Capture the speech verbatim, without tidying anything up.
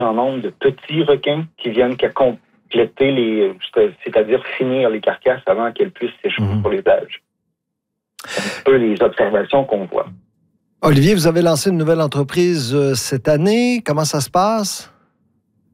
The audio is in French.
grand nombre de petits requins qui viennent qu'à compléter les, c'est-à-dire finir les carcasses avant qu'elles puissent s'échouer mmh. sur les plages. C'est un petit peu les observations qu'on voit. Olivier, vous avez lancé une nouvelle entreprise euh, cette année. Comment ça se passe?